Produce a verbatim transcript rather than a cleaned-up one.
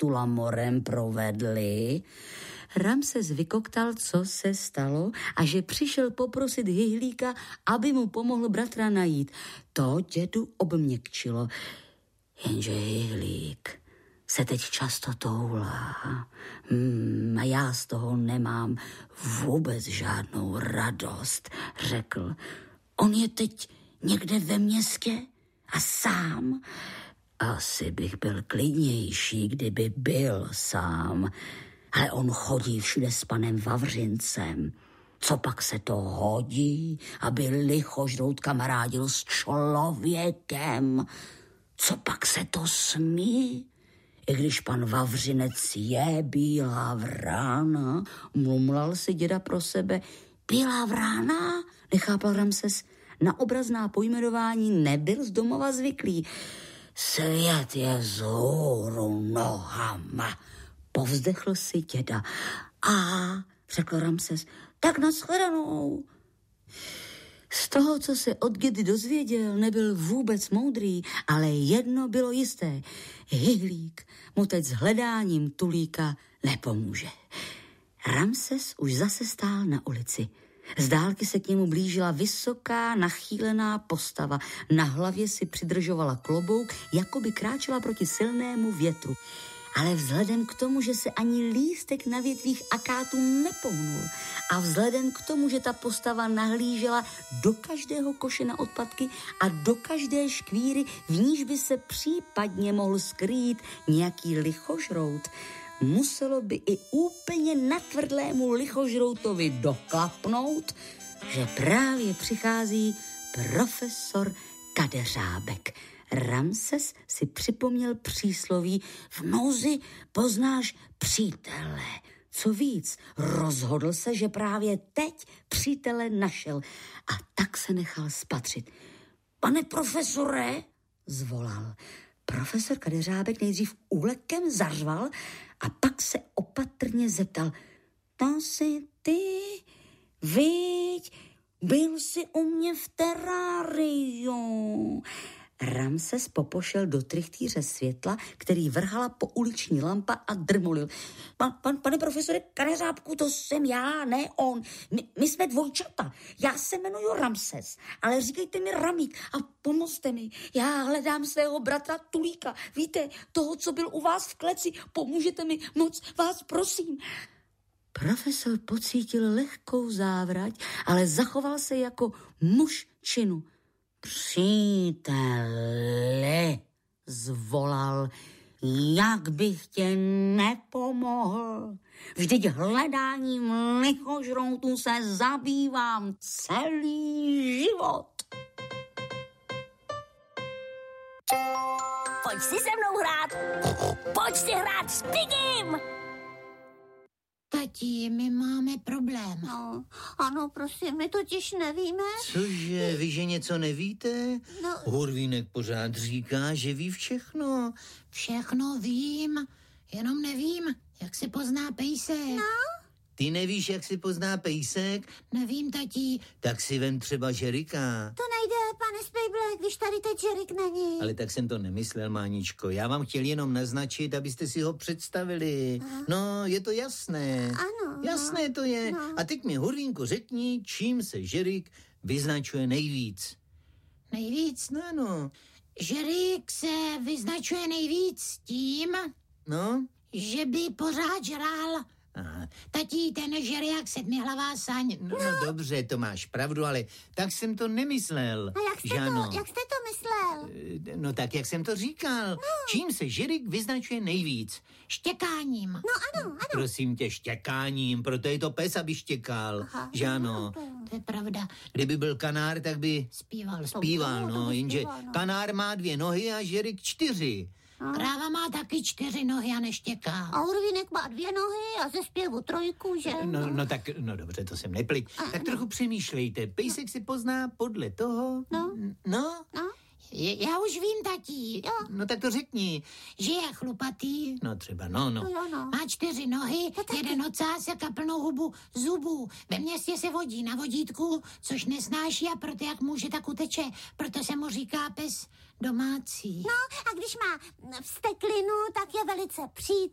cestu Lamorem provedli. Ramses vykoktal, co se stalo a že přišel poprosit Hyhlíka, aby mu pomohl bratra najít. To dědu obměkčilo. Jenže Hyhlík se teď často toulá. Hmm, a já z toho nemám vůbec žádnou radost, řekl. On je teď někde ve městě a sám. Asi bych byl klidnější, kdyby byl sám. Ale on chodí všude s panem Vavřincem. Co pak se to hodí, aby lichožrout kamarádil s člověkem? Co pak se to smí? I když pan Vavřinec je bílá vrána, mlumlal si děda pro sebe. Bílá vrána? Nechápal Ramses. Na obrazná pojmenování nebyl z domova zvyklý. Svět je vzhůru nohama, povzdechl si děda. A, řekl Ramses, tak nashledanou. Z toho, co se od dědy dozvěděl, nebyl vůbec moudrý, ale jedno bylo jisté. Hyhlík mu teď s hledáním Tulíka nepomůže. Ramses už zase stál na ulici. Z dálky se k němu blížila vysoká, nachýlená postava. Na hlavě si přidržovala klobouk, jako by kráčela proti silnému větru. Ale vzhledem k tomu, že se ani lístek na větvích akátů nepohnul a vzhledem k tomu, že ta postava nahlížela do každého koše na odpadky a do každé škvíry, v níž by se případně mohl skrýt nějaký lichožrout, muselo by i úplně natvrdlému lichožroutovi doklapnout, že právě přichází profesor Kadeřábek. Ramses si připomněl přísloví: v nouzi poznáš přítele. Co víc, rozhodl se, že právě teď přítele našel a tak se nechal spatřit. Pane profesore, zvolal. Profesor Kadeřábek nejdřív úlekem zařval a pak se opatrně zeptal. To jsi ty, viď, byl jsi u mě v teráriu. Ramses popošel do trichtýře světla, který vrhala po uliční lampa a drmolil. Pan, pan, pane profesore Kadeřábku, to jsem já, ne on. My, my jsme dvojčata. Já se jmenuji Ramses, ale říkejte mi Ramík a pomozte mi. Já hledám svého bratra Tulíka. Víte, toho, co byl u vás v kleci. Pomůžete mi, moc vás prosím. Profesor pocítil lehkou závrať, ale zachoval se jako muž činu. Příteli, zvolal, jak bych tě nepomohl. Vždyť hledáním lichožroutů se zabývám celý život. Pojď si se mnou hrát. Pojď si hrát s Pigim. Tati, my máme problém. No, ano, prosím, my totiž nevíme. Cože, vy, že něco nevíte? No. Hurvínek pořád říká, že ví všechno. Všechno vím, jenom nevím, jak se pozná pejsek. No? Ty nevíš, jak si pozná pejsek? Nevím, tati. Tak si vem třeba Žerika. To nejde, pane Spejble, když tady teď Žerik není. Ale tak jsem to nemyslel, Máničko. Já vám chtěl jenom naznačit, abyste si ho představili. Aha. No, je to jasné. Ano. Jasné to je. No. A teď mi, Hurvínku, řekni, čím se Žerik vyznačuje nejvíc. Nejvíc? No, no. Žerik se vyznačuje nejvíc tím, No? že by pořád žral. Aha. Tati, ten žere jak sedmihlavá saň. No, no dobře, to máš pravdu, ale tak jsem to nemyslel. A jak jste, Žano. to, jak jste to myslel? No tak, jak jsem to říkal. No. Čím se Žerik vyznačuje nejvíc? Štěkáním. No ano, ano. Prosím tě, štěkáním, proto je to pes, aby štěkal. Aha, Žano. To je pravda. Kdyby byl kanár, tak by Zpíval. zpíval, No, to no, by jenže zpíval, no. kanár má dvě nohy a Žerik čtyři. Kráva má taky čtyři nohy a neštěká. A Hurvínek má dvě nohy a ze zpěvu trojku, že? No, no tak, no dobře, to jsem neplik. Tak trochu přemýšlejte. Pejsek si pozná podle toho. No. No? No? Je, já už vím, tati. Jo. No tak to řekni. Že je chlupatý, No třeba, no, no. To jo, no. má čtyři nohy, taky. jeden ocásek a plnou hubu zubů. Ve městě se vodí na vodítku, což nesnáší a proto jak může, tak uteče. Proto se mu říká pes domácí. No, a když má vsteklinu, tak je velice